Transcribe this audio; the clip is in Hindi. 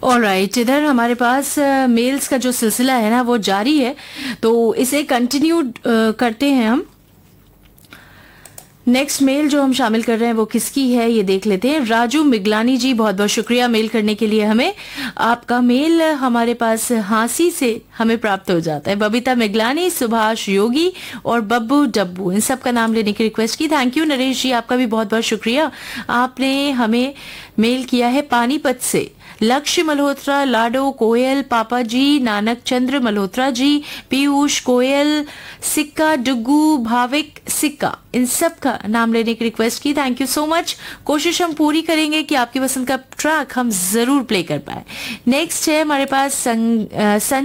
ऑलराइट, इधर हमारे पास मेल्स का जो सिलसिला है ना वो जारी है, तो इसे कंटिन्यू करते हैं हम। नेक्स्ट मेल जो हम शामिल कर रहे हैं वो किसकी है ये देख लेते हैं। राजू मिगलानी जी, बहुत बहुत शुक्रिया मेल करने के लिए हमें। आपका मेल हमारे पास हांसी से हमें प्राप्त हो जाता है। बबीता मिगलानी, सुभाष योगी और बब्बू डब्बू, इन सब का नाम लेने की रिक्वेस्ट की। थैंक यू नरेश जी, आपका भी बहुत बहुत शुक्रिया। आपने हमें मेल किया है पानीपत से। लक्ष्य मल्होत्रा, लाडो कोयल, पापा जी, नानक चंद्र मल्होत्रा जी, पीयूष कोयल, सिक्का डुग्गू, भाविक सिक्का, इन सब का नाम लेने की रिक्वेस्ट की। Thank you so much. कोशिश हम पूरी करेंगे कि आपकी पसंद का ट्रैक हम जरूर प्ले कर पाए। नेक्स्ट है हमारे पास